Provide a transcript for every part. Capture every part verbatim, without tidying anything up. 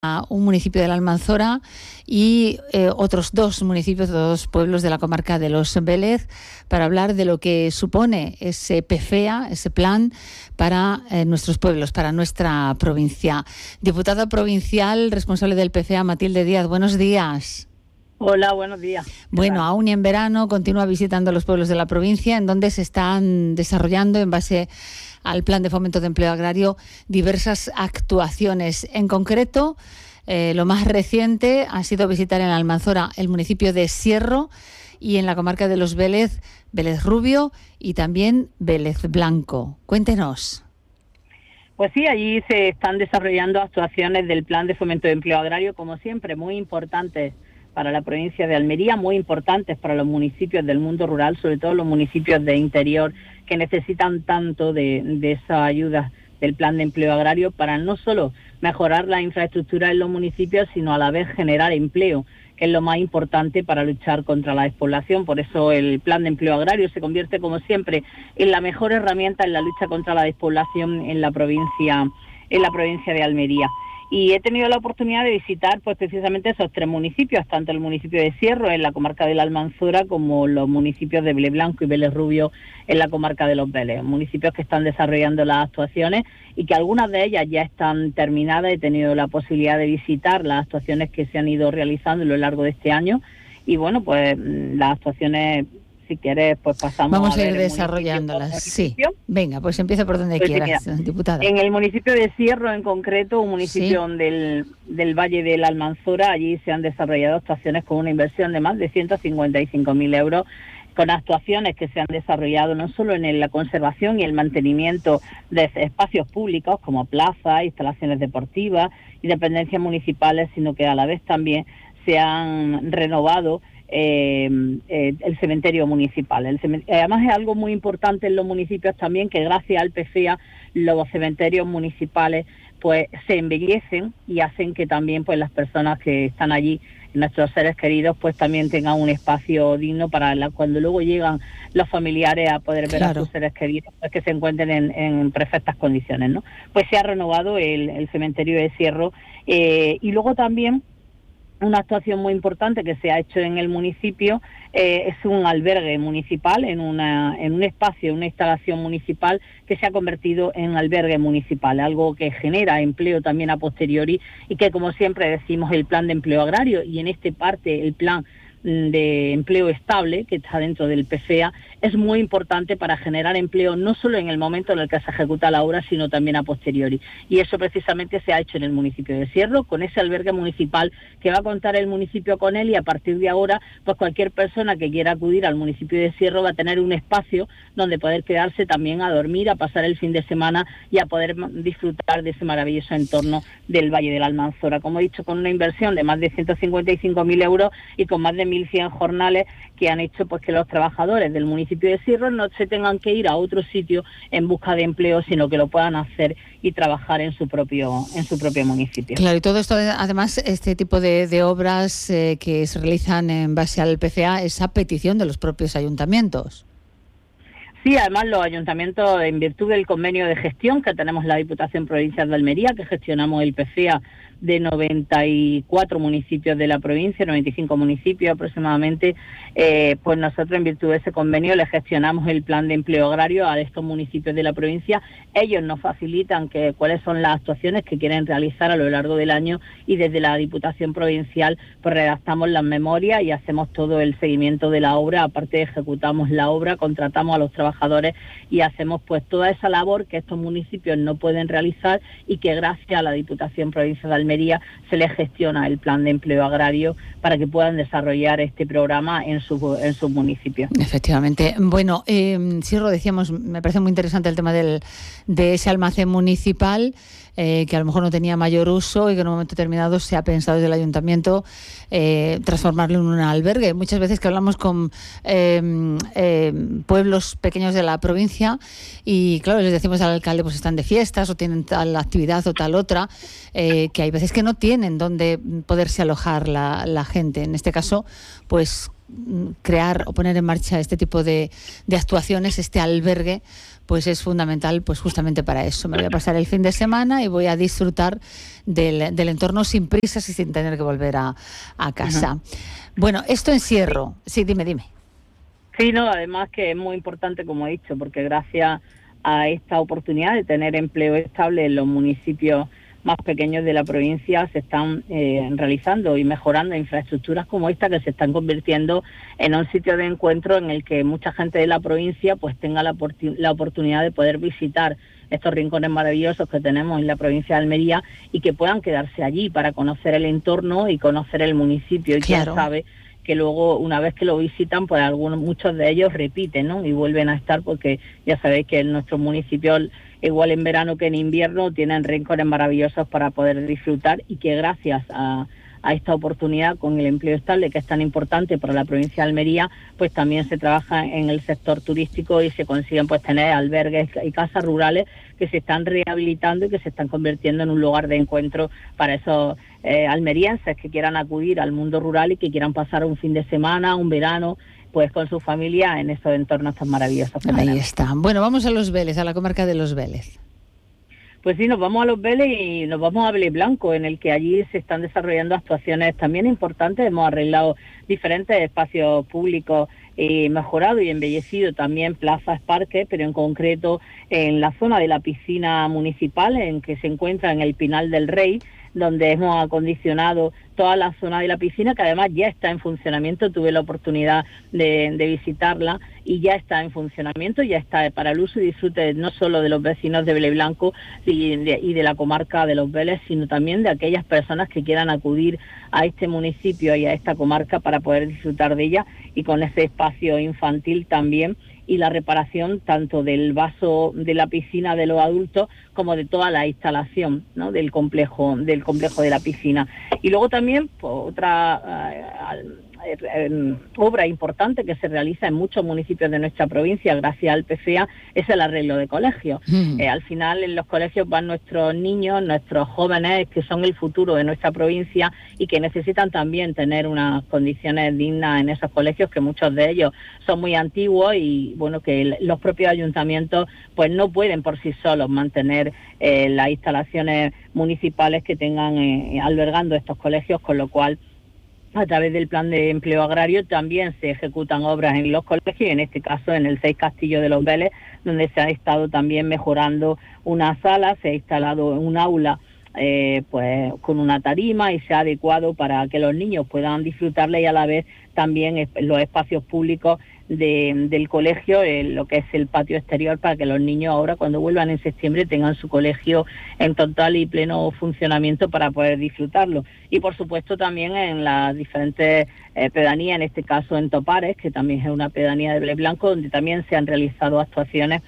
a un municipio de la Almanzora y eh, otros dos municipios, dos pueblos de la comarca de Los Vélez, para hablar de lo que supone ese P F E A, ese plan para eh, nuestros pueblos, para nuestra provincia. Diputada provincial responsable del P F E A, Matilde Díaz, buenos días. Hola, buenos días. Bueno, aún y en verano continúa visitando los pueblos de la provincia, en donde se están desarrollando, en base al Plan de Fomento de Empleo Agrario, diversas actuaciones. En concreto, eh, lo más reciente ha sido visitar en la Almanzora el municipio de Sierro y en la comarca de Los Vélez, Vélez Rubio y también Vélez Blanco. Cuéntenos. Pues sí, allí se están desarrollando actuaciones del Plan de Fomento de Empleo Agrario, como siempre, muy importantes para la provincia de Almería, muy importantes para los municipios del mundo rural, sobre todo los municipios de interior que necesitan tanto de, de esa ayuda del Plan de Empleo Agrario para no solo mejorar la infraestructura en los municipios, sino a la vez generar empleo, que es lo más importante para luchar contra la despoblación. Por eso el Plan de Empleo Agrario se convierte, como siempre, en la mejor herramienta en la lucha contra la despoblación en la provincia, en la provincia de Almería. Y he tenido la oportunidad de visitar pues precisamente esos tres municipios, tanto el municipio de Sierro en la comarca de la Almanzora como los municipios de Vélez Blanco y Vélez Rubio en la comarca de Los Vélez, municipios que están desarrollando las actuaciones y que algunas de ellas ya están terminadas. He tenido la posibilidad de visitar las actuaciones que se han ido realizando a lo largo de este año y bueno, pues las actuaciones, si quieres, pues pasamos Vamos a, a ir ver desarrollándolas. Sí. Venga, pues empieza por donde pues quieras, mira, diputada. En el municipio de Sierro, en concreto, un municipio sí. del, del Valle de la Almanzora, allí se han desarrollado actuaciones con una inversión de más de ciento cincuenta y cinco mil euros, con actuaciones que se han desarrollado no solo en la conservación y el mantenimiento de espacios públicos como plazas, instalaciones deportivas y dependencias municipales, sino que a la vez también se han renovado Eh, eh, el cementerio municipal. El cementerio, además es algo muy importante en los municipios también, que gracias al P F E A los cementerios municipales pues se embellecen y hacen que también pues las personas que están allí, nuestros seres queridos, pues también tengan un espacio digno para la, cuando luego llegan los familiares a poder ver claro. a sus seres queridos, pues que se encuentren en, en perfectas condiciones, ¿no? Pues se ha renovado el, el cementerio de Sierro eh, y luego también una actuación muy importante que se ha hecho en el municipio eh, es un albergue municipal, en una en un espacio, una instalación municipal que se ha convertido en albergue municipal, algo que genera empleo también a posteriori y que, como siempre decimos, el Plan de Empleo Agrario y en este parte el Plan de Empleo Estable, que está dentro del P F E A, es muy importante para generar empleo no solo en el momento en el que se ejecuta la obra, sino también a posteriori. Y eso precisamente se ha hecho en el municipio de Sierro, con ese albergue municipal que va a contar el municipio con él, y a partir de ahora, pues cualquier persona que quiera acudir al municipio de Sierro va a tener un espacio donde poder quedarse también a dormir, a pasar el fin de semana y a poder disfrutar de ese maravilloso entorno del Valle de la Almanzora. Como he dicho, con una inversión de más de ciento cincuenta y cinco mil euros y con más de mil cien jornales que han hecho pues que los trabajadores del municipio de Sierro no se tengan que ir a otro sitio en busca de empleo, sino que lo puedan hacer y trabajar en su propio en su propio municipio. Claro, y todo esto, además, este tipo de, de obras eh, que se realizan en base al P F E A es a petición de los propios ayuntamientos. Sí, además los ayuntamientos, en virtud del convenio de gestión que tenemos la Diputación Provincial de Almería, que gestionamos el P F E A de noventa y cuatro municipios de la provincia, noventa y cinco municipios aproximadamente, eh, pues nosotros, en virtud de ese convenio, le gestionamos el Plan de Empleo Agrario a estos municipios de la provincia. Ellos nos facilitan que cuáles son las actuaciones que quieren realizar a lo largo del año y desde la Diputación Provincial pues redactamos las memorias y hacemos todo el seguimiento de la obra. Aparte, ejecutamos la obra, contratamos a los trabajadores y hacemos pues toda esa labor que estos municipios no pueden realizar y que gracias a la Diputación Provincial de Almería se les gestiona el Plan de Empleo Agrario para que puedan desarrollar este programa en su en sus municipios. Efectivamente. Bueno, eh, Sierro, decíamos, me parece muy interesante el tema del de ese almacén municipal, eh, que a lo mejor no tenía mayor uso y que en un momento determinado se ha pensado desde el ayuntamiento eh, transformarlo en un albergue. Muchas veces que hablamos con eh, eh, pueblos pequeños de la provincia y, claro, les decimos al alcalde, pues están de fiestas o tienen tal actividad o tal otra, eh, que hay veces que no tienen dónde poderse alojar la, la gente. En este caso, pues crear o poner en marcha este tipo de, de actuaciones, este albergue, pues es fundamental, pues justamente para eso. Me voy a pasar el fin de semana y voy a disfrutar del, del entorno sin prisas y sin tener que volver a, a casa. Uh-huh. Bueno, esto encierro. Sí, dime, dime. Sí, no, además que es muy importante, como he dicho, porque gracias a esta oportunidad de tener empleo estable en los municipios más pequeños de la provincia se están eh, realizando y mejorando infraestructuras como esta, que se están convirtiendo en un sitio de encuentro en el que mucha gente de la provincia pues tenga la, la oportunidad de poder visitar estos rincones maravillosos que tenemos en la provincia de Almería y que puedan quedarse allí para conocer el entorno y conocer el municipio. Y claro, quién sabe que luego, una vez que lo visitan, pues algunos, muchos de ellos repiten, ¿no? Y vuelven a estar, porque ya sabéis que en nuestros municipios, igual en verano que en invierno, tienen rincones maravillosos para poder disfrutar, y que gracias a, a esta oportunidad con el empleo estable, que es tan importante para la provincia de Almería, pues también se trabaja en el sector turístico y se consiguen pues tener albergues y casas rurales que se están rehabilitando y que se están convirtiendo en un lugar de encuentro para esos eh, almerienses que quieran acudir al mundo rural y que quieran pasar un fin de semana, un verano, pues con su familia en estos entornos tan maravillosos que Ahí tenemos. está. Bueno, vamos a Los Vélez, a la comarca de Los Vélez. Pues sí, nos vamos a Los Vélez y nos vamos a Vélez Blanco, en el que allí se están desarrollando actuaciones también importantes. Hemos arreglado diferentes espacios públicos y mejorado y embellecido también plazas, parques, pero en concreto en la zona de la piscina municipal, en que se encuentra en el Pinal del Rey, donde hemos acondicionado toda la zona de la piscina, que además ya está en funcionamiento. Tuve la oportunidad de, de visitarla y ya está en funcionamiento, ya está para el uso y disfrute no solo de los vecinos de Vélez Blanco y de, y de la comarca de Los Vélez, sino también de aquellas personas que quieran acudir a este municipio y a esta comarca para poder disfrutar de ella, y con ese espacio infantil también, y la reparación tanto del vaso de la piscina de los adultos como de toda la instalación, ¿no?, del complejo del complejo de la piscina. Y luego también pues, otra eh, eh, obra importante que se realiza en muchos municipios de nuestra provincia gracias al P F E A es el arreglo de colegios. Mm. Eh, al final en los colegios van nuestros niños, nuestros jóvenes, que son el futuro de nuestra provincia y que necesitan también tener unas condiciones dignas en esos colegios, que muchos de ellos son muy antiguos y bueno, que el, los propios ayuntamientos pues no pueden por sí solos mantener eh, las instalaciones municipales que tengan eh, albergando estos colegios, con lo cual a través del plan de empleo agrario también se ejecutan obras en los colegios, y en este caso en el seis Castillo de Los Vélez, donde se ha estado también mejorando una sala, se ha instalado un aula eh, pues con una tarima, y se ha adecuado para que los niños puedan disfrutarla, y a la vez también los espacios públicos de, del colegio, eh, lo que es el patio exterior, para que los niños ahora cuando vuelvan en septiembre tengan su colegio en total y pleno funcionamiento para poder disfrutarlo. Y por supuesto también en las diferentes eh, pedanías, en este caso en Topares, que también es una pedanía de Vélez Blanco, donde también se han realizado actuaciones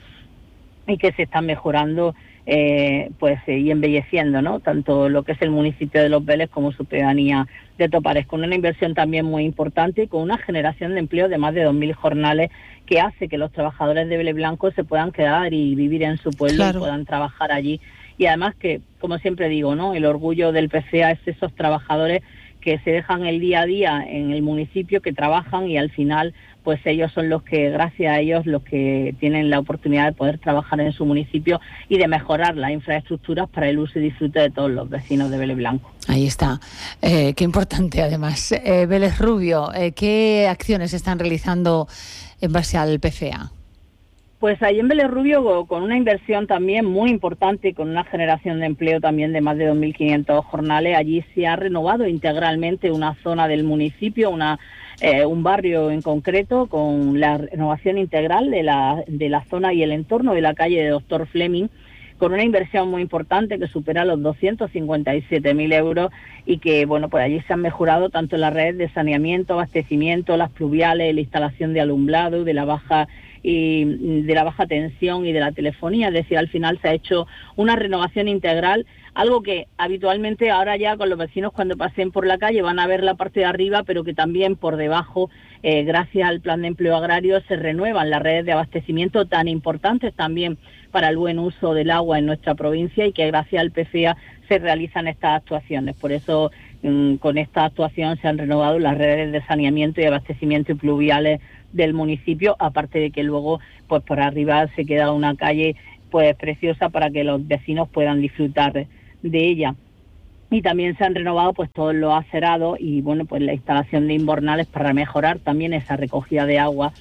y que se están mejorando eh, pues eh, y embelleciendo, ¿no?, tanto lo que es el municipio de Los Vélez como su pedanía de Topares, con una inversión también muy importante y con una generación de empleo de más de dos mil jornales, que hace que los trabajadores de Vélez Blanco se puedan quedar y vivir en su pueblo, claro, y puedan trabajar allí. Y además que, como siempre digo, ¿no?, el orgullo del P F E A es esos trabajadores que se dejan el día a día en el municipio, que trabajan, y al final pues ellos son los que, gracias a ellos, los que tienen la oportunidad de poder trabajar en su municipio y de mejorar las infraestructuras para el uso y disfrute de todos los vecinos de Vélez Blanco. Ahí está. Eh, qué importante, además. Eh, Vélez Rubio, eh, ¿qué acciones se están realizando en base al P F E A? Pues ahí en Vélez Rubio, con una inversión también muy importante y con una generación de empleo también de más de dos mil quinientos jornales, allí se ha renovado integralmente una zona del municipio, una eh, un barrio en concreto, con la renovación integral de la, de la zona y el entorno de la calle de Doctor Fleming, con una inversión muy importante que supera los doscientos cincuenta y siete mil euros, y que, bueno, pues allí se han mejorado tanto las redes de saneamiento, abastecimiento, las pluviales, la instalación de alumbrado, de la baja y de la baja tensión y de la telefonía. Es decir, al final se ha hecho una renovación integral, algo que habitualmente ahora ya con los vecinos cuando pasen por la calle van a ver la parte de arriba, pero que también por debajo, eh, gracias al plan de empleo agrario, se renuevan las redes de abastecimiento tan importantes también para el buen uso del agua en nuestra provincia, y que gracias al P F E A se se realizan estas actuaciones. Por eso mmm, con esta actuación se han renovado las redes de saneamiento y abastecimiento pluviales del municipio, aparte de que luego pues por arriba se queda una calle pues preciosa para que los vecinos puedan disfrutar de, de ella. Y también se han renovado pues todos los acerados y bueno pues la instalación de invernales para mejorar también esa recogida de agua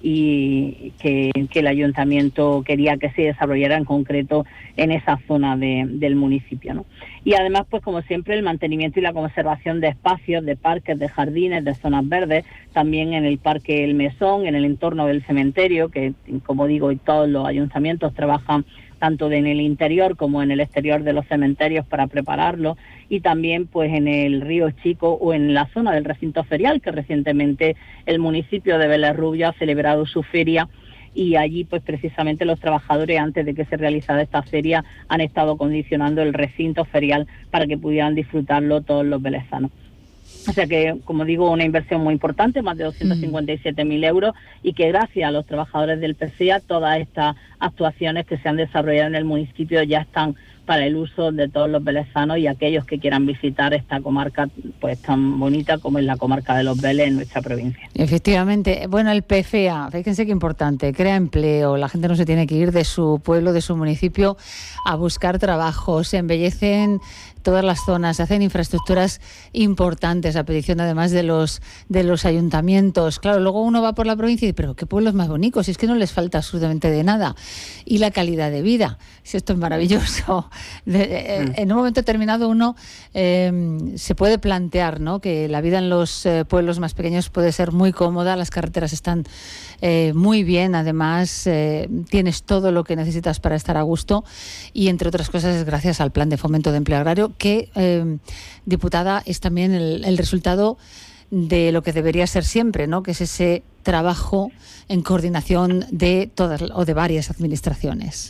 y que, que el ayuntamiento quería que se desarrollara en concreto en esa zona de, del municipio, ¿no? Y además, pues como siempre, el mantenimiento y la conservación de espacios, de parques, de jardines, de zonas verdes, también en el Parque El Mesón, en el entorno del cementerio, que como digo, todos los ayuntamientos trabajan tanto en el interior como en el exterior de los cementerios para prepararlo, y también pues en el Río Chico o en la zona del recinto ferial, que recientemente el municipio de Vélez Rubio ha celebrado su feria, y allí pues precisamente los trabajadores, antes de que se realizara esta feria, han estado condicionando el recinto ferial para que pudieran disfrutarlo todos los velezanos. O sea que, como digo, una inversión muy importante, más de doscientos cincuenta y siete mil euros, y que gracias a los trabajadores del P C E A todas estas actuaciones que se han desarrollado en el municipio ya están para el uso de todos los velezanos y aquellos que quieran visitar esta comarca pues tan bonita como es la comarca de Los Vélez en nuestra provincia. Efectivamente. Bueno, el P C E A, fíjense qué importante, crea empleo, la gente no se tiene que ir de su pueblo, de su municipio a buscar trabajo, se embellecen todas las zonas, se hacen infraestructuras importantes a petición además de los de los ayuntamientos. Claro, luego uno va por la provincia y dice, pero qué pueblos más bonitos, si es que no les falta absolutamente de nada. Y la calidad de vida, si esto es maravilloso. De, de, en un momento determinado uno eh, se puede plantear, ¿no?, que la vida en los eh, pueblos más pequeños puede ser muy cómoda, las carreteras están eh, muy bien, además eh, tienes todo lo que necesitas para estar a gusto, y entre otras cosas es gracias al Plan de Fomento de Empleo Agrario, que, eh, diputada, es también el, el resultado de lo que debería ser siempre, ¿no?, que es ese trabajo en coordinación de todas o de varias administraciones.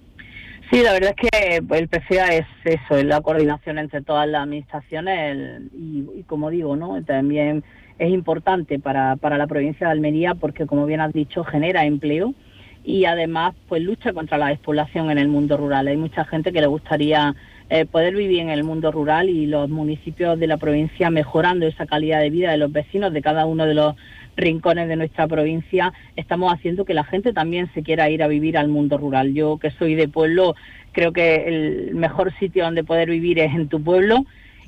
Sí, la verdad es que el P C E A es eso, es la coordinación entre todas las administraciones, el, y, y como digo, ¿no?, también es importante para, para la provincia de Almería porque, como bien has dicho, genera empleo y además pues lucha contra la despoblación en el mundo rural. Hay mucha gente que le gustaría eh, poder vivir en el mundo rural, y los municipios de la provincia, mejorando esa calidad de vida de los vecinos de cada uno de los rincones de nuestra provincia, estamos haciendo que la gente también se quiera ir a vivir al mundo rural. Yo, que soy de pueblo, creo que el mejor sitio donde poder vivir es en tu pueblo.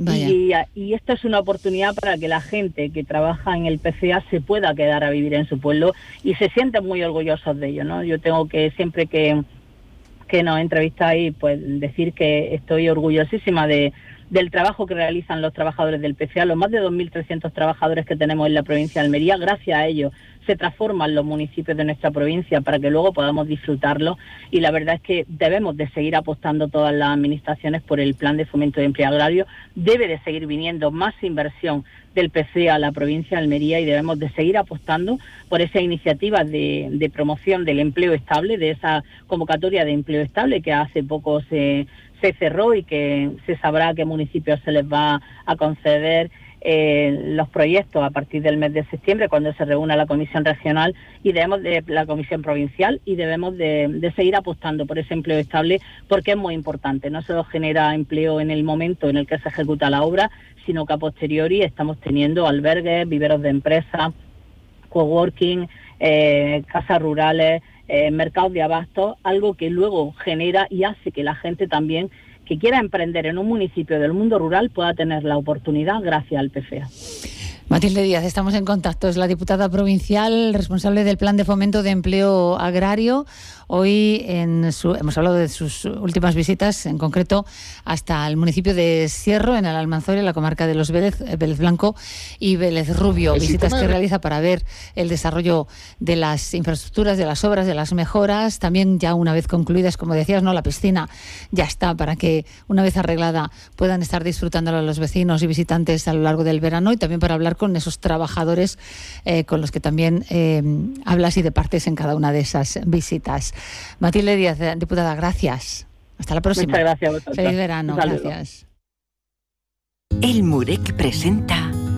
Y, y esto es una oportunidad para que la gente que trabaja en el P C E A se pueda quedar a vivir en su pueblo y se sienten muy orgullosos de ello, ¿no? Yo tengo que, siempre que, que nos entrevistáis, pues decir que estoy orgullosísima de del trabajo que realizan los trabajadores del P C E A, los más de dos mil trescientos trabajadores que tenemos en la provincia de Almería. Gracias a ellos se transforman los municipios de nuestra provincia para que luego podamos disfrutarlo, y la verdad es que debemos de seguir apostando todas las administraciones por el Plan de Fomento de Empleo Agrario. Debe de seguir viniendo más inversión del P C E A a la provincia de Almería, y debemos de seguir apostando por esa iniciativa de, de promoción del empleo estable, de esa convocatoria de empleo estable que hace poco se se cerró y que se sabrá a qué municipios se les va a conceder eh, los proyectos a partir del mes de septiembre, cuando se reúna la comisión regional y debemos de la comisión provincial, y debemos de, de seguir apostando por ese empleo estable porque es muy importante. No solo genera empleo en el momento en el que se ejecuta la obra, sino que a posteriori estamos teniendo albergues, viveros de empresas, coworking, eh, casas rurales, Eh, mercados de abastos, algo que luego genera y hace que la gente también que quiera emprender en un municipio del mundo rural pueda tener la oportunidad gracias al P C E A. Matilde Díaz, estamos en contacto, es la diputada provincial responsable del Plan de Fomento de Empleo Agrario. Hoy en su, hemos hablado de sus últimas visitas, en concreto hasta el municipio de Sierro, en el Almanzora, en la comarca de los Vélez, Vélez Blanco y Vélez Rubio. Visitas que realiza para ver el desarrollo de las infraestructuras, de las obras, de las mejoras. También, ya una vez concluidas, como decías, no, la piscina ya está para que, una vez arreglada, puedan estar disfrutándolo los vecinos y visitantes a lo largo del verano, y también para hablar con esos trabajadores eh, con los que también eh, hablas y departes en cada una de esas visitas. Matilde Díaz, diputada, gracias. Hasta la próxima. Muchas gracias a vosotros. Feliz verano, gracias. El Murec presenta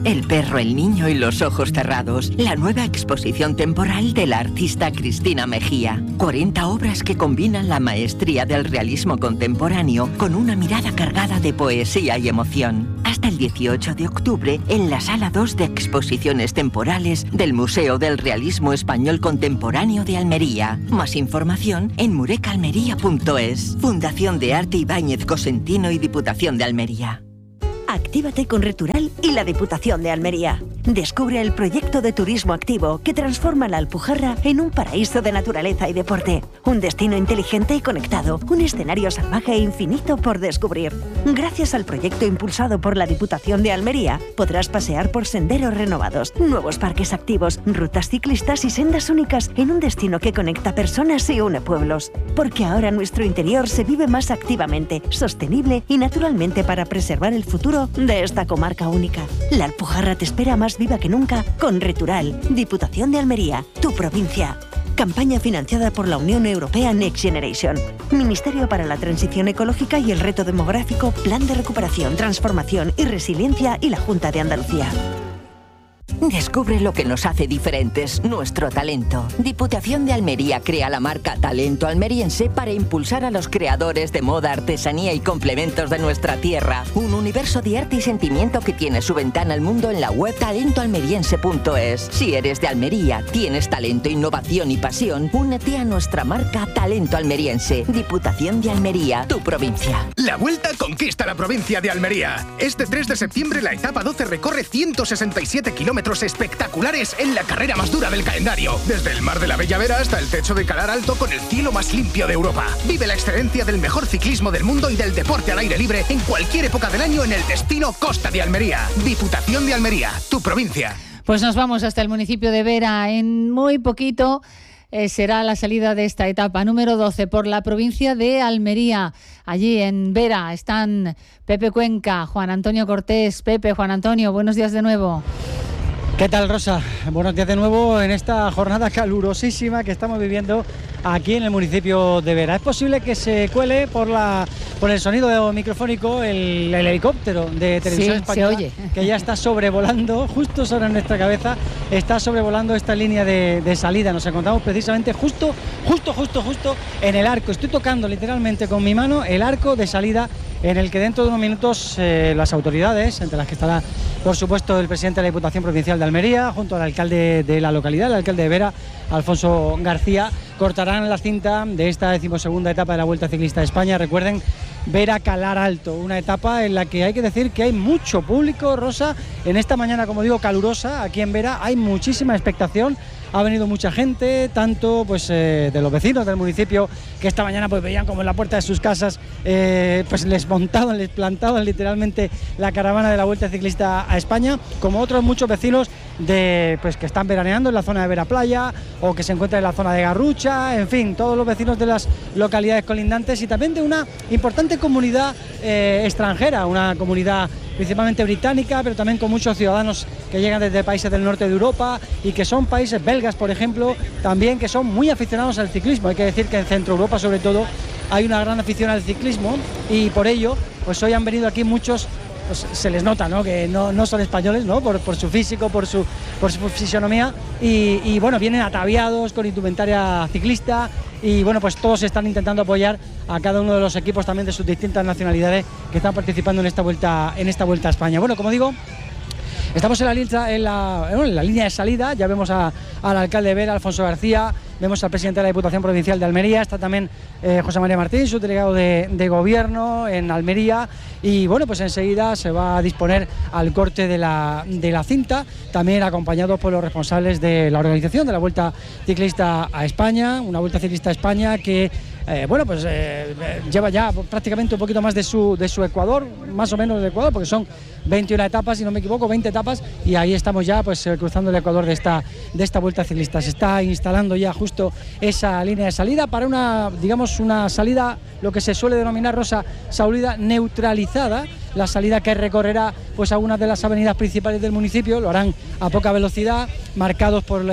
El perro, el niño y los ojos cerrados. La nueva exposición temporal de la artista Cristina Mejía. cuarenta obras que combinan la maestría del realismo contemporáneo con una mirada cargada de poesía y emoción. Hasta el dieciocho de octubre en la Sala dos de Exposiciones Temporales del Museo del Realismo Español Contemporáneo de Almería. Más información en murecaalmería punto es. Fundación de Arte Ibáñez Cosentino y Diputación de Almería. Actívate con Retural y la Diputación de Almería. Descubre el proyecto de turismo activo que transforma la Alpujarra en un paraíso de naturaleza y deporte. Un destino inteligente y conectado. Un escenario salvaje e infinito por descubrir. Gracias al proyecto impulsado por la Diputación de Almería, podrás pasear por senderos renovados, nuevos parques activos, rutas ciclistas y sendas únicas en un destino que conecta personas y une pueblos. Porque ahora nuestro interior se vive más activamente, sostenible y naturalmente para preservar el futuro de esta comarca única. La Alpujarra te espera más viva que nunca con Retural, Diputación de Almería, tu provincia. Campaña financiada por la Unión Europea Next Generation. Ministerio para la Transición Ecológica y el Reto Demográfico, Plan de Recuperación, Transformación y Resiliencia y la Junta de Andalucía. Descubre lo que nos hace diferentes, nuestro talento. Diputación de Almería crea la marca Talento Almeriense para impulsar a los creadores de moda, artesanía y complementos de nuestra tierra. Un universo de arte y sentimiento que tiene su ventana al mundo en la web talento almeriense punto es. Si eres de Almería, tienes talento, innovación y pasión, únete a nuestra marca Talento Almeriense. Diputación de Almería, tu provincia. La Vuelta conquista la provincia de Almería. Este tres de septiembre la etapa doce recorre ciento sesenta y siete kilómetros espectaculares en la carrera más dura del calendario. Desde el mar de la Bella Vera hasta el techo de Calar Alto con el cielo más limpio de Europa. Vive la excelencia del mejor ciclismo del mundo y del deporte al aire libre en cualquier época del año en el destino Costa de Almería. Diputación de Almería, tu provincia. Pues nos vamos hasta el municipio de Vera. En muy poquito eh, será la salida de esta etapa número doce por la provincia de Almería. Allí en Vera están Pepe Cuenca, Juan Antonio Cortés. Pepe, Juan Antonio, buenos días de nuevo. ¿Qué tal, Rosa? Buenos días de nuevo en esta jornada calurosísima que estamos viviendo aquí en el municipio de Vera. Es posible que se cuele por la por el sonido microfónico el, el helicóptero de Televisión sí, Española, se oye. Que ya está sobrevolando, justo sobre nuestra cabeza, está sobrevolando esta línea de, de salida. Nos encontramos precisamente justo, justo, justo, justo en el arco. Estoy tocando literalmente con mi mano el arco de salida en el que dentro de unos minutos eh, las autoridades, entre las que estará por supuesto el presidente de la Diputación Provincial de Almería, junto al alcalde de la localidad, el alcalde de Vera, Alfonso García, cortarán la cinta de esta decimosegunda etapa de la Vuelta Ciclista de España. Recuerden, Vera Calar Alto, una etapa en la que hay que decir que hay mucho público, Rosa, en esta mañana, como digo, calurosa, aquí en Vera hay muchísima expectación. Ha venido mucha gente, tanto pues eh, de los vecinos del municipio, que esta mañana pues veían como en la puerta de sus casas eh, pues les montaban, les plantaban literalmente la caravana de la Vuelta Ciclista a España, como otros muchos vecinos de pues que están veraneando en la zona de Vera Playa o que se encuentran en la zona de Garrucha, en fin, todos los vecinos de las localidades colindantes y también de una importante comunidad eh, extranjera, una comunidad principalmente británica, pero también con muchos ciudadanos que llegan desde países del norte de Europa y que son países belgas, por ejemplo, también que son muy aficionados al ciclismo. Hay que decir que en Centro Europa, sobre todo, hay una gran afición al ciclismo y por ello, pues hoy han venido aquí muchos, pues se les nota, ¿no?, que no, no son españoles, ¿no?, por, por su físico, por su, por su fisionomía y, y bueno, vienen ataviados con indumentaria ciclista y bueno, pues todos están intentando apoyar a cada uno de los equipos también de sus distintas nacionalidades que están participando en esta vuelta, en esta vuelta a España. Bueno, como digo, estamos en la, lista, en la, en la línea de salida, ya vemos a, al alcalde de Vera, Alfonso García, vemos al presidente de la Diputación Provincial de Almería, está también eh, José María Martín, su delegado de, de Gobierno en Almería y bueno, pues enseguida se va a disponer al corte de la, de la cinta, también acompañados por los responsables de la organización de la Vuelta Ciclista a España, una Vuelta Ciclista a España que Eh, bueno, pues eh, lleva ya prácticamente un poquito más de su, de su Ecuador, más o menos de Ecuador, porque son veintiuna etapas, si no me equivoco, veinte etapas, y ahí estamos ya pues eh, cruzando el Ecuador de esta, de esta Vuelta Ciclista. Se está instalando ya justo esa línea de salida para una, digamos, una salida, lo que se suele denominar, Rosa, salida neutralizada, la salida que recorrerá pues algunas de las avenidas principales del municipio, lo harán a poca velocidad, marcados por el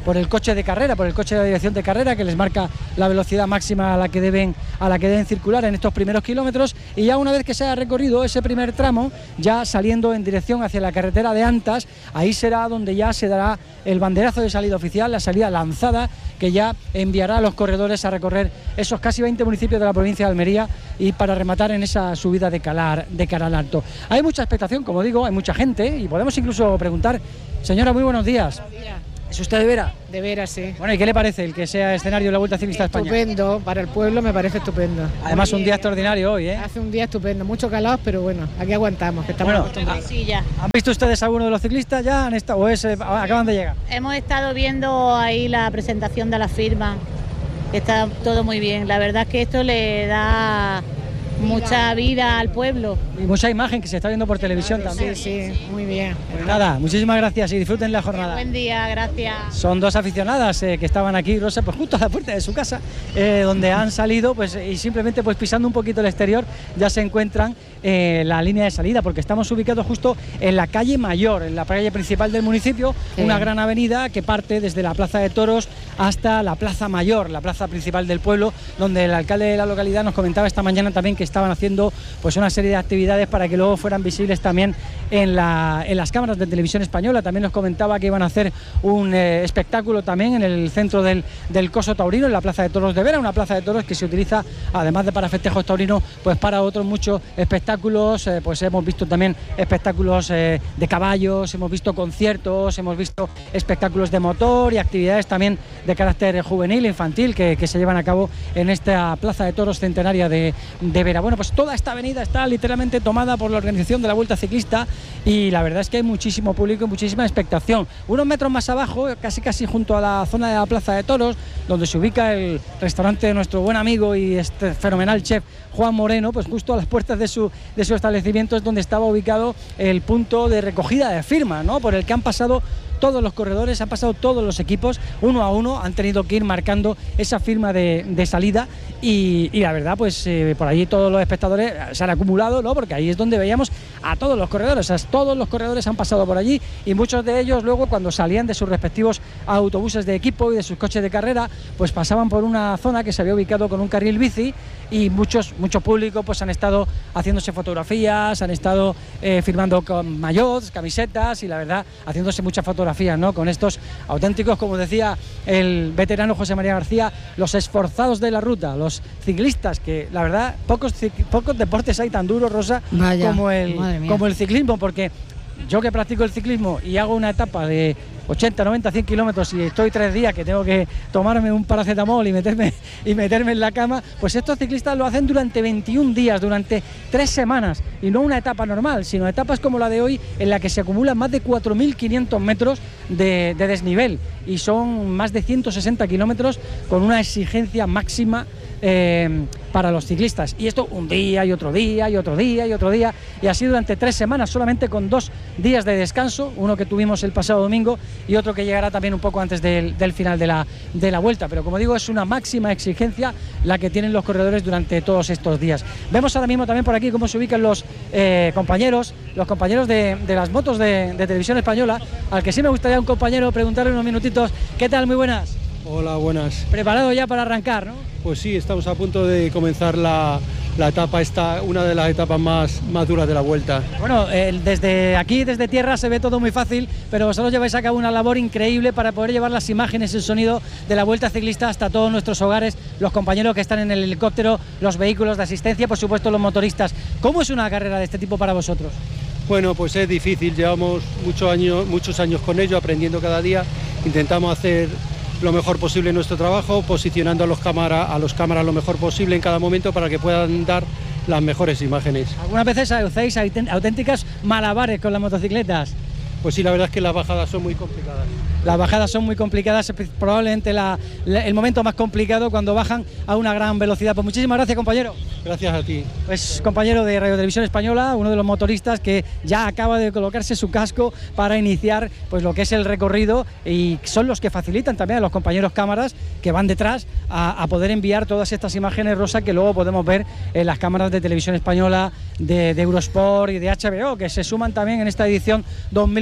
por el coche de carrera, por el coche de dirección de carrera, que les marca la velocidad máxima a la que deben, a la que deben circular en estos primeros kilómetros, y ya una vez que se haya recorrido ese primer tramo, ya saliendo en dirección hacia la carretera de Antas, ahí será donde ya se dará el banderazo de salida oficial, la salida lanzada, que ya enviará a los corredores a recorrer esos casi veinte municipios de la provincia de Almería y para rematar en esa subida de Calar, de Calar Alto. Hay mucha expectación, como digo, hay mucha gente y podemos incluso preguntar, señora, muy buenos días. Buenos días. ¿Es usted de Vera? De Vera, sí. Bueno, ¿y qué le parece el que sea escenario de la Vuelta Ciclista a España? Estupendo, para el pueblo me parece estupendo. Además, un día extraordinario hoy, ¿eh? Hace un día estupendo, mucho calor, pero bueno, aquí aguantamos, que estamos bueno, acostumbrados. Sí, ya. ¿Han visto ustedes a alguno de los ciclistas ya? ¿Han estado, o es, eh, acaban de llegar? Hemos estado viendo ahí la presentación de la firma, que está todo muy bien. La verdad es que esto le da mucha vida al pueblo. Y mucha imagen que se está viendo por televisión también. Sí, sí, muy bien. Pues nada, muchísimas gracias y disfruten la jornada. Buen día, gracias. Son dos aficionadas eh, que estaban aquí, Rosa, pues justo a la puerta de su casa, eh, donde han salido, pues y simplemente pues pisando un poquito el exterior ya se encuentran eh, la línea de salida, porque estamos ubicados justo en la calle Mayor, en la calle principal del municipio, sí. Una gran avenida que parte desde la Plaza de Toros hasta la Plaza Mayor, la plaza principal del pueblo, donde el alcalde de la localidad nos comentaba esta mañana también que estaban haciendo pues una serie de actividades para que luego fueran visibles también en, la, en las cámaras de televisión española. También nos comentaba que iban a hacer un eh, espectáculo también en el centro del, del Coso Taurino, en la Plaza de Toros de Vera, una plaza de toros que se utiliza además de para festejos taurinos, pues para otros muchos espectáculos. Eh, pues hemos visto también espectáculos eh, de caballos, hemos visto conciertos, hemos visto espectáculos de motor y actividades también de carácter juvenil, infantil, que, que se llevan a cabo en esta Plaza de Toros centenaria de, de Vera. Bueno, pues toda esta avenida está literalmente tomada por la organización de la Vuelta Ciclista y la verdad es que hay muchísimo público y muchísima expectación. Unos metros más abajo, casi casi junto a la zona de la Plaza de Toros, donde se ubica el restaurante de nuestro buen amigo y este fenomenal chef Juan Moreno, pues justo a las puertas de su, de su establecimiento es donde estaba ubicado el punto de recogida de firmas, ¿no? Por el que han pasado todos los corredores, han pasado todos los equipos, uno a uno, han tenido que ir marcando esa firma de, de salida y, y la verdad, pues eh, por allí todos los espectadores se han acumulado, ¿no? Porque ahí es donde veíamos a todos los corredores, o sea, todos los corredores han pasado por allí y muchos de ellos luego cuando salían de sus respectivos autobuses de equipo y de sus coches de carrera, pues pasaban por una zona que se había ubicado con un carril bici y muchos, mucho público pues han estado haciéndose fotografías, han estado eh, firmando con maillots, camisetas y la verdad haciéndose muchas fotografías, ¿no? Con estos auténticos, como decía el veterano José María García, los esforzados de la ruta, los ciclistas, que la verdad pocos, pocos deportes hay tan duros, Rosa, Vaya, como, el, como el ciclismo, porque yo que practico el ciclismo y hago una etapa de ochenta, noventa, cien kilómetros y estoy tres días que tengo que tomarme un paracetamol y meterme, y meterme en la cama, pues estos ciclistas lo hacen durante veintiún días, durante tres semanas, y no una etapa normal, sino etapas como la de hoy en la que se acumulan más de cuatro mil quinientos metros de, de desnivel y son más de ciento sesenta kilómetros con una exigencia máxima eh, para los ciclistas. Y esto un día y otro día y otro día y otro día y así durante tres semanas, solamente con dos días de descanso, uno que tuvimos el pasado domingo y otro que llegará también un poco antes del, del final de la, de la vuelta. Pero como digo, es una máxima exigencia la que tienen los corredores durante todos estos días. Vemos ahora mismo también por aquí cómo se ubican los eh, compañeros, los compañeros de, de las motos de, de Televisión Española, al que sí me gustaría un compañero preguntarle unos minutitos. ¿Qué tal? Muy buenas. Hola, buenas. ¿Preparado ya para arrancar, no? Pues sí, estamos a punto de comenzar la, la etapa, esta, una de las etapas más, más duras de la Vuelta. Bueno, eh, desde aquí, desde tierra, se ve todo muy fácil, pero vosotros lleváis a cabo una labor increíble para poder llevar las imágenes, el sonido de la Vuelta Ciclista hasta todos nuestros hogares, los compañeros que están en el helicóptero, los vehículos de asistencia, por supuesto los motoristas. ¿Cómo es una carrera de este tipo para vosotros? Bueno, pues es difícil, llevamos muchos años, muchos años con ello, aprendiendo cada día, intentamos hacer lo mejor posible en nuestro trabajo, posicionando a los cámaras a los cámaras lo mejor posible en cada momento para que puedan dar las mejores imágenes. ¿Algunas veces hacéis auténticas malabares con las motocicletas? Pues sí, la verdad es que las bajadas son muy complicadas. Las bajadas son muy complicadas, probablemente la, la, el momento más complicado cuando bajan a una gran velocidad. Pues muchísimas gracias, compañero. Gracias a ti. Pues compañero de Radio Televisión Española, uno de los motoristas que ya acaba de colocarse su casco para iniciar pues lo que es el recorrido y son los que facilitan también a los compañeros cámaras que van detrás a, a poder enviar todas estas imágenes, Rosa, que luego podemos ver en las cámaras de Televisión Española, de, de Eurosport y de H B O, que se suman también en esta edición dos mil veintiuno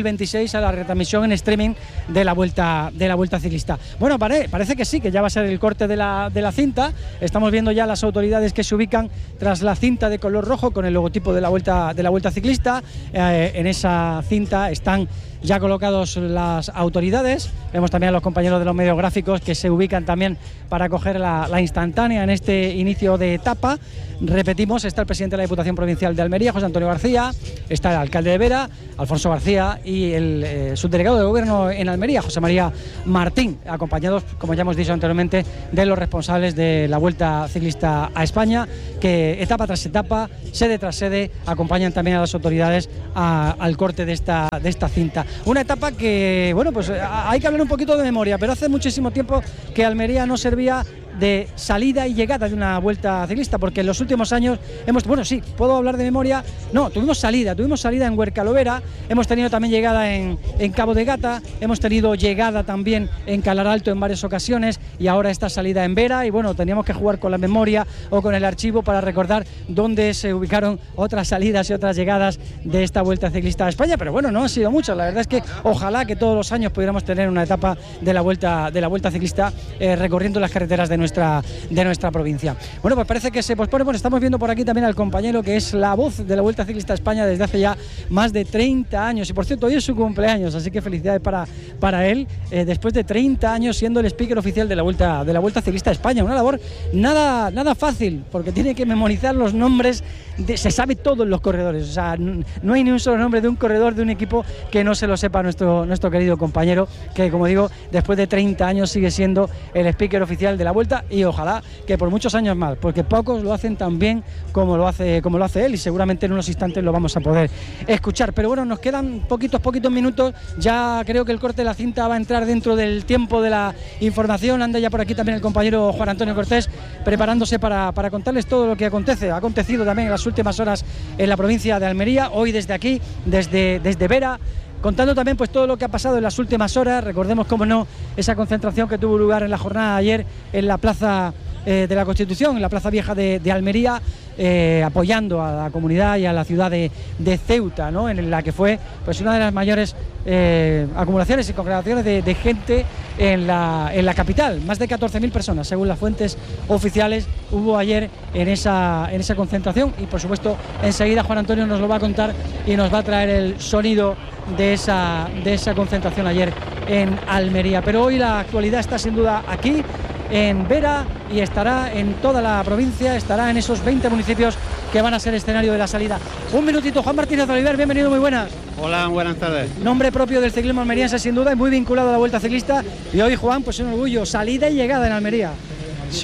veintiséis a la retransmisión en streaming de la Vuelta de la Vuelta Ciclista. Bueno, pare, parece que sí, que ya va a ser el corte de la, de la cinta. Estamos viendo ya las autoridades que se ubican tras la cinta de color rojo con el logotipo de la Vuelta, de la Vuelta Ciclista. Eh, en esa cinta están ya colocados las autoridades. Vemos también a los compañeros de los medios gráficos que se ubican también para coger la, la instantánea en este inicio de etapa. Repetimos, está el presidente de la Diputación Provincial de Almería, José Antonio García, está el alcalde de Vera, Alfonso García, y el eh, subdelegado de Gobierno en Almería, José María Martín, acompañados, como ya hemos dicho anteriormente, de los responsables de la Vuelta Ciclista a España, que etapa tras etapa, sede tras sede, acompañan también a las autoridades a, al corte de esta, de esta cinta. Una etapa que, bueno, pues hay que hablar un poquito de memoria, pero hace muchísimo tiempo que Almería no servía de salida y llegada de una Vuelta Ciclista, porque en los últimos años hemos, bueno, sí, puedo hablar de memoria, no, tuvimos salida, tuvimos salida en Huercalovera, hemos tenido también llegada en, en Cabo de Gata, hemos tenido llegada también en Calar Alto en varias ocasiones, y ahora esta salida en Vera, y bueno, teníamos que jugar con la memoria o con el archivo para recordar dónde se ubicaron otras salidas y otras llegadas de esta Vuelta Ciclista a España, pero bueno, no han sido muchas. La verdad es que ojalá que todos los años pudiéramos tener una etapa de la Vuelta, de la Vuelta Ciclista eh, recorriendo las carreteras de nuestra Nuestra, de nuestra provincia. Bueno, pues parece que se pospone. Bueno, estamos viendo por aquí también al compañero que es la voz de la Vuelta Ciclista a España desde hace ya más de treinta años, y por cierto hoy es su cumpleaños, así que felicidades para, para él, eh, después de treinta años siendo el speaker oficial de la Vuelta, de la Vuelta Ciclista a España. Una labor nada, nada fácil, porque tiene que memorizar los nombres, de, se sabe todos los corredores, o sea, no hay ni un solo nombre de un corredor de un equipo que no se lo sepa nuestro, nuestro querido compañero, que como digo, después de treinta años sigue siendo el speaker oficial de la Vuelta, y ojalá que por muchos años más, porque pocos lo hacen tan bien como lo hace, como lo hace él, y seguramente en unos instantes lo vamos a poder escuchar. Pero bueno, nos quedan poquitos, poquitos minutos, ya creo que el corte de la cinta va a entrar dentro del tiempo de la información. Anda ya por aquí también el compañero Juan Antonio Cortés, preparándose para, para contarles todo lo que acontece, ha acontecido también en las últimas horas en la provincia de Almería, hoy desde aquí, desde, desde Vera, contando también pues todo lo que ha pasado en las últimas horas. Recordemos, como no, esa concentración que tuvo lugar en la jornada de ayer en la Plaza eh, de la Constitución, en la Plaza Vieja de, de Almería, eh, apoyando a la comunidad y a la ciudad de, de Ceuta, ¿no? En la que fue pues una de las mayores eh, acumulaciones y congregaciones de, de gente en la, en la capital. Más de catorce mil personas, según las fuentes oficiales, hubo ayer en esa, en esa concentración, y por supuesto enseguida Juan Antonio nos lo va a contar y nos va a traer el sonido de esa, de esa concentración ayer en Almería. Pero hoy la actualidad está sin duda aquí en Vera, y estará en toda la provincia, estará en esos veinte municipios que van a ser escenario de la salida. Un minutito, Juan Martínez Oliver, bienvenido, muy buenas. Hola, buenas tardes. Nombre propio del ciclismo almeriense sin duda, y muy vinculado a la Vuelta Ciclista, y hoy, Juan, pues un orgullo, salida y llegada en Almería. Sí,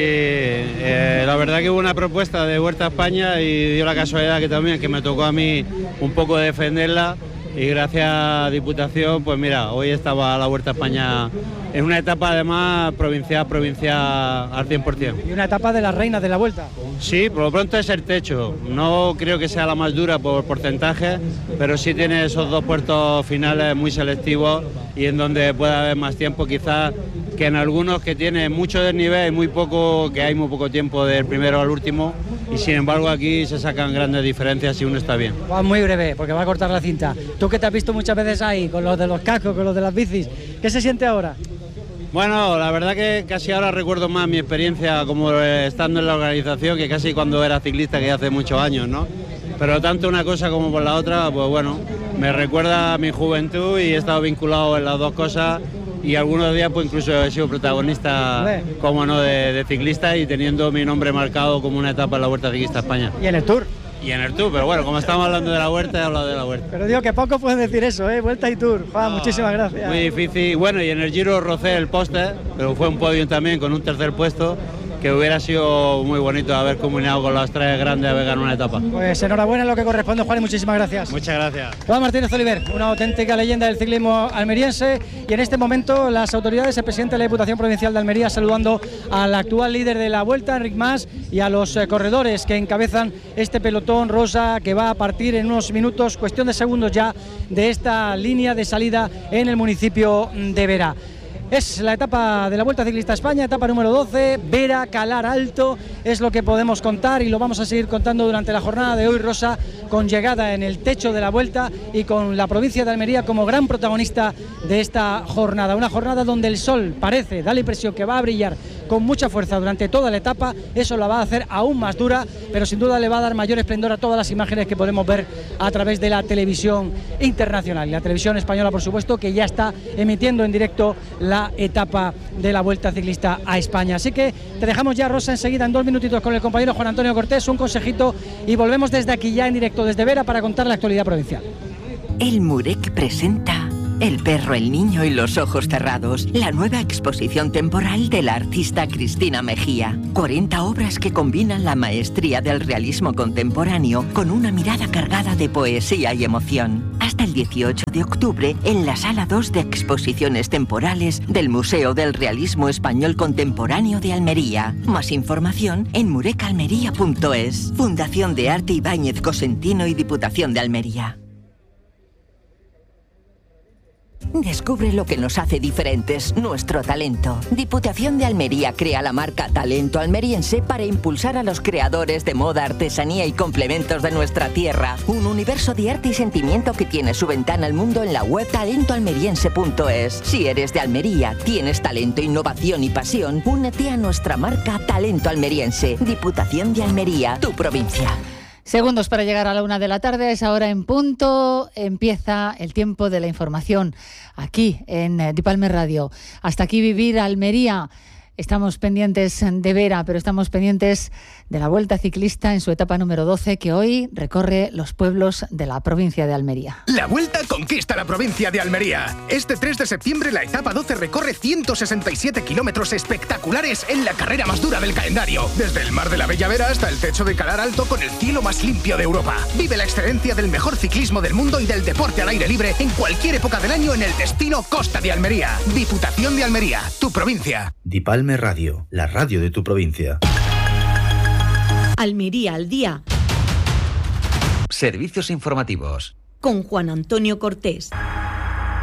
eh, la verdad que hubo una propuesta de Vuelta a España y dio la casualidad que también que me tocó a mí un poco defenderla, y gracias a Diputación, pues mira, hoy estaba la Vuelta a España en una etapa además provincial, provincial al cien por cien. Y una etapa de las reinas de la Vuelta. Sí, por lo pronto es el techo, no creo que sea la más dura por porcentaje, pero sí tiene esos dos puertos finales muy selectivos y en donde puede haber más tiempo quizás que en algunos que tienen mucho desnivel y muy poco, que hay muy poco tiempo del primero al último, y sin embargo aquí se sacan grandes diferencias si uno está bien. Va muy breve, porque va a cortar la cinta. Tú que te has visto muchas veces ahí, con los de los cascos, con los de las bicis, ¿qué se siente ahora? Bueno, la verdad que casi ahora recuerdo más mi experiencia como estando en la organización que casi cuando era ciclista, que hace muchos años, ¿no? Pero tanto una cosa como por la otra, pues bueno, me recuerda a mi juventud y he estado vinculado en las dos cosas, y algunos días pues incluso he sido protagonista, como no, de, de ciclista, y teniendo mi nombre marcado como una etapa en la Vuelta Ciclista a España. ¿Y en el Tour? Y en el Tour, pero bueno, como estamos hablando de la Vuelta, he hablado de la Vuelta. Pero digo que poco pueden decir eso, ¿eh? Vuelta y Tour. Juan, no, muchísimas gracias. Muy difícil. Bueno, y en el Giro rocé el póster, pero fue un podio también con un tercer puesto, que hubiera sido muy bonito haber combinado con las tres grandes, haber ganado una etapa. Pues enhorabuena en lo que corresponde, Juan, y muchísimas gracias. Muchas gracias. Juan Martínez Oliver, una auténtica leyenda del ciclismo almeriense, y en este momento las autoridades, el presidente de la Diputación Provincial de Almería, saludando al actual líder de la Vuelta, Enric Mas, y a los eh, corredores que encabezan este pelotón rosa que va a partir en unos minutos, cuestión de segundos ya, de esta línea de salida en el municipio de Vera. Es la etapa de la Vuelta Ciclista a España, etapa número doce, Vera, Calar Alto, es lo que podemos contar y lo vamos a seguir contando durante la jornada de hoy, Rosa, con llegada en el techo de la Vuelta y con la provincia de Almería como gran protagonista de esta jornada. Una jornada donde el sol parece, da la impresión que va a brillar con mucha fuerza durante toda la etapa, eso la va a hacer aún más dura, pero sin duda le va a dar mayor esplendor a todas las imágenes que podemos ver a través de la televisión internacional y la televisión española, por supuesto, que ya está emitiendo en directo la etapa de la Vuelta Ciclista a España. Así que te dejamos ya, Rosa, enseguida en dos minutitos con el compañero Juan Antonio Cortés, un consejito y volvemos desde aquí ya en directo desde Vera para contar la actualidad provincial. El Murec presenta El perro, el niño y los ojos cerrados, la nueva exposición temporal de la artista Cristina Mejía. cuarenta obras que combinan la maestría del realismo contemporáneo con una mirada cargada de poesía y emoción. Hasta el dieciocho de octubre en la Sala dos de Exposiciones Temporales del Museo del Realismo Español Contemporáneo de Almería. Más información en murecalmería punto es. Fundación de Arte Ibáñez Cosentino y Diputación de Almería. Descubre lo que nos hace diferentes, nuestro talento. Diputación de Almería crea la marca Talento Almeriense para impulsar a los creadores de moda, artesanía y complementos de nuestra tierra. Un universo de arte y sentimiento que tiene su ventana al mundo en la web talento almeriense punto es. Si eres de Almería, tienes talento, innovación y pasión, únete a nuestra marca Talento Almeriense. Diputación de Almería, tu provincia. Segundos para llegar a la una de la tarde, es ahora en punto, empieza el tiempo de la información aquí en Dipalme Radio. Hasta aquí Vivir Almería. Estamos pendientes de Vera, pero estamos pendientes de la Vuelta Ciclista en su etapa número doce, que hoy recorre los pueblos de la provincia de Almería. La Vuelta conquista la provincia de Almería. Este tres de septiembre la etapa doce recorre ciento sesenta y siete kilómetros espectaculares en la carrera más dura del calendario. Desde el mar de la Bella Vera hasta el techo de Calar Alto con el cielo más limpio de Europa. Vive la excelencia del mejor ciclismo del mundo y del deporte al aire libre en cualquier época del año en el destino Costa de Almería. Diputación de Almería, tu provincia. Dipalme Radio, la radio de tu provincia. Almería al día. Servicios informativos. Con Juan Antonio Cortés.